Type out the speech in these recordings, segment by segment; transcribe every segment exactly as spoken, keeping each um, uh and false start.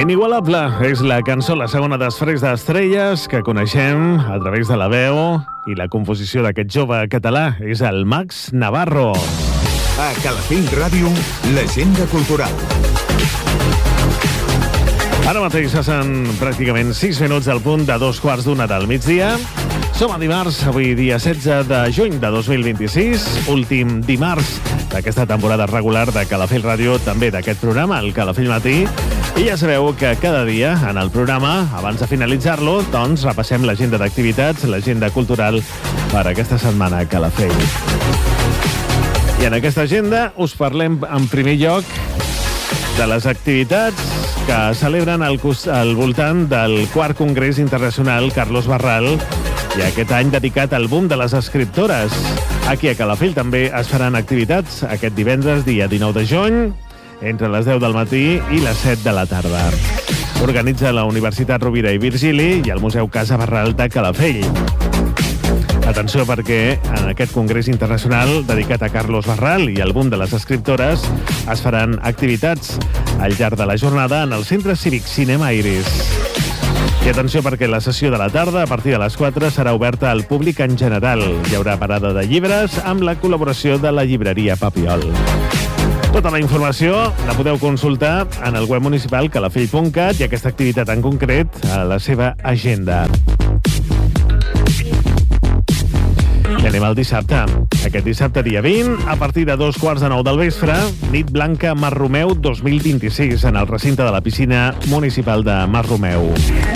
Inigualable és la cançó, la segona després d'Estrelles, que coneixem a través de la veu i la composició d'aquest jove català. És el Max Navarro. A Calafell Ràdio, l'agenda cultural. Ara mateix passen pràcticament sis minuts del punt de dos quarts d'una del migdia. Som a dimarts, avui dia setze de juny de dos mil vint-i-sis, últim dimarts d'aquesta temporada regular de Calafell Ràdio, també d'aquest programa, el Calafell Matí. I ja sabeu que cada dia en el programa, abans de finalitzar-lo, doncs repassem l'agenda d'activitats, l'agenda cultural per aquesta setmana a Calafell. I en aquesta agenda us parlem en primer lloc de les activitats que celebren al, al voltant del quart Congrés Internacional Carlos Barral, i aquest any dedicat al boom de les escriptores. Aquí a Calafell també es faran activitats aquest divendres, dia dinou de juny, entre les deu del matí i les set de la tarda. Organitza la Universitat Rovira i Virgili i el Museu Casa Barral de Calafell. Atenció, perquè en aquest Congrés Internacional dedicat a Carlos Barral i al boom de les escriptores es faran activitats al llarg de la jornada en el Centre Cívic Cinema Iris. I atenció, perquè la sessió de la tarda, a partir de les quatre, serà oberta al públic en general. Hi haurà parada de llibres amb la col·laboració de la llibreria Papiol. Tota la informació la podeu consultar en el web municipal calafell punt cat i aquesta activitat en concret a la seva agenda. I anem al dissabte. Aquest dissabte, dia vint, a partir de dos quarts de nou del vespre, Nit Blanca Mas Romeu dos mil vint-i-sis en el recinte de la piscina municipal de Mas Romeu.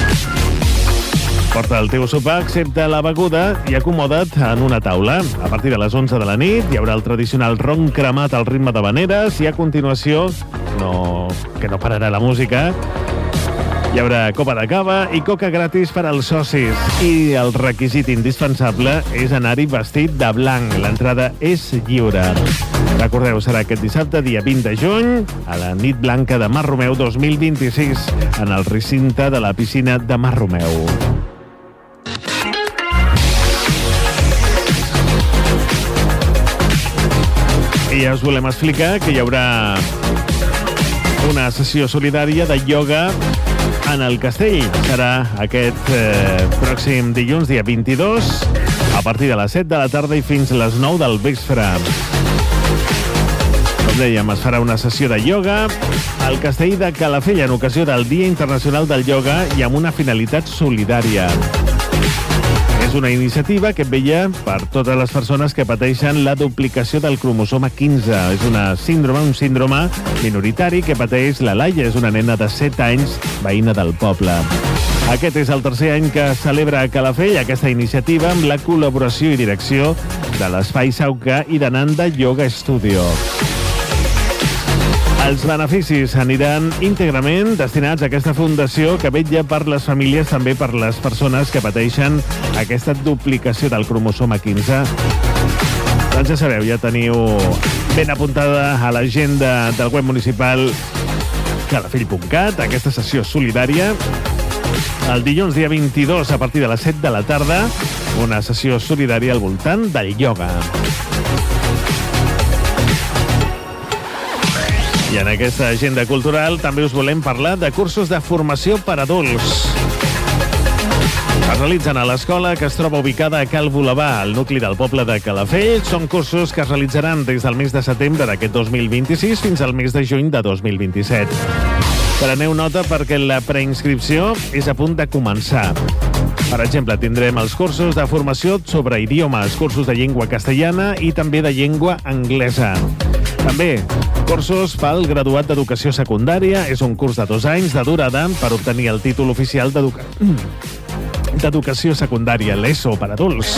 Porta el teu sopar, excepte la beguda, i acomoda't en una taula. A partir de les onze de la nit hi haurà el tradicional ron cremat al ritme de veneres i a continuació, no, que no pararà la música, hi haurà copa de cava i coca gratis per als socis. I el requisit indispensable és anar-hi vestit de blanc. L'entrada és lliure. Recordeu, serà aquest dissabte, dia vint de juny, a la Nit Blanca de Mas Romeu dos mil vint-i-sis, en el recinte de la piscina de Mas Romeu. I ja us volem explicar que hi haurà una sessió solidària de ioga en el Castell. Serà aquest eh, pròxim dilluns, dia vint-i-dos, a partir de les set de la tarda i fins a les nou del vespre. Com dèiem, es farà una sessió de ioga al Castell de Calafell en ocasió del Dia Internacional del Ioga i amb una finalitat solidària. És una iniciativa que vetlla per totes les persones que pateixen la duplicació del cromosoma quinze. És una síndrome, un síndrome minoritari que pateix la Laia. És una nena de set anys, veïna del poble. Aquest és el tercer any que celebra a Calafell aquesta iniciativa amb la col·laboració i direcció de l'Espai Sauca i de Nanda Yoga Studio. Els beneficis aniran íntegrament destinats a aquesta fundació que vetlla per les famílies, també per les persones que pateixen aquesta duplicació del cromosoma quinze. Doncs ja sabeu, ja teniu ben apuntada a l'agenda del web municipal calafell punt cat aquesta sessió solidària. El dilluns, dia vint-i-dos, a partir de les set de la tarda, una sessió solidària al voltant del ioga. I en aquesta agenda cultural també us volem parlar de cursos de formació per adults. Es realitzen a l'escola que es troba ubicada a Cal Volevà, al nucli del poble de Calafell. Són cursos que es realitzaran des del mes de setembre d'aquest dos mil vint-i-sis fins al mes de juny de dos mil vint-i-set. Preneu nota perquè la preinscripció és a punt de començar. Per exemple, tindrem els cursos de formació sobre idiomes, cursos de llengua castellana i també de llengua anglesa. També cursos pel graduat d'educació secundària. És un curs de dos anys de durada per obtenir el títol oficial d'educa... d'educació secundària, l'ESO per adults.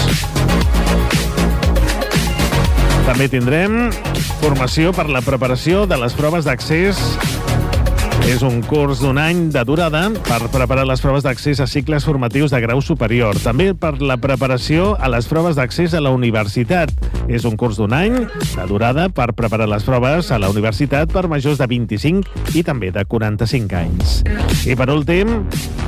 També tindrem formació per la preparació de les proves d'accés. És un curs d'un any de durada per preparar les proves d'accés a cicles formatius de grau superior. També per la preparació a les proves d'accés a la universitat. És un curs d'un any de durada per preparar les proves a la universitat per majors de vint-i-cinc i també de quaranta-cinc anys. I per últim,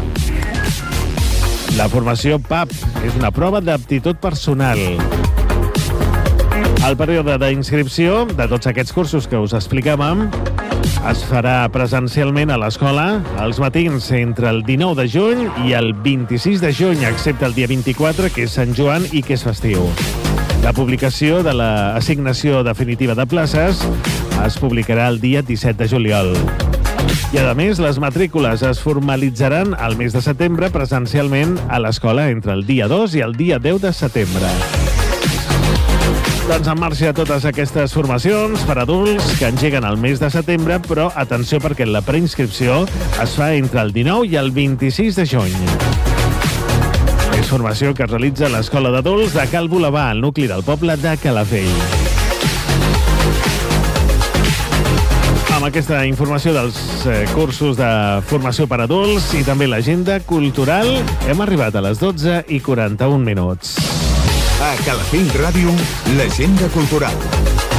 la formació P A P és una prova d'aptitud personal. El període d'inscripció de tots aquests cursos que us explicàvem Es farà presencialment a l'escola els matins entre el dinou de juny i el vint-i-sis de juny, excepte el dia vint-i-quatre, que és Sant Joan i que és festiu. La publicació de l'assignació definitiva de places es publicarà el dia disset de juliol. I, a més, les matrícules es formalitzaran al mes de setembre presencialment a l'escola entre el dia dos i el dia deu de setembre. Doncs en marxa totes aquestes formacions per adults que engeguen al mes de setembre, però atenció perquè la preinscripció es fa entre el dinou i el vint-i-sis de juny. És formació que es realitza a l'Escola d'Adults de Cal Bolevà, al nucli del poble de Calafell. Amb aquesta informació dels eh, cursos de formació per adults i també l'agenda cultural, hem arribat a les dotze i quaranta-un minuts. A Calafell Ràdio, l'agenda cultural.